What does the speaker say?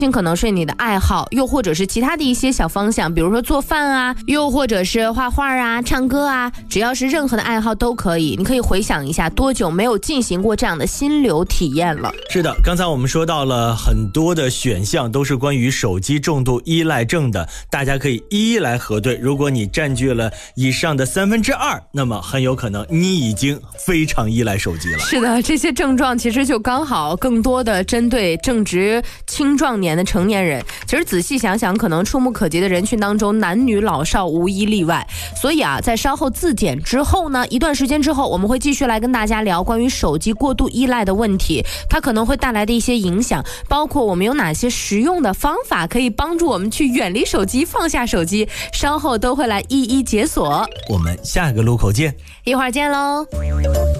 可能是你的爱好，又或者是其他的一些小方向，比如说做饭啊，又或者是画画啊、唱歌啊，只要是任何的爱好都可以。你可以回想一下，多久没有进行过这样的心流体验了？ 是的，刚才我们说到了很多的选项，都是关于手机重度依赖症的，大家可以一一来核对。如果你占据了以上的2/3，那么很有可能你已经非常依赖手机了。 是的，这些症状其实就刚好更多的针对正值青壮年的成年人。其实仔细想想，可能触目可及的人群当中，男女老少无一例外。所以啊，在稍后字典之后呢，一段时间之后，我们会继续来跟大家聊关于手机过度依赖的问题，它可能会带来的一些影响，包括我们有哪些实用的方法可以帮助我们去远离手机、放下手机，稍后都会来一一解锁。 我们下个路口见， 一会儿见喽。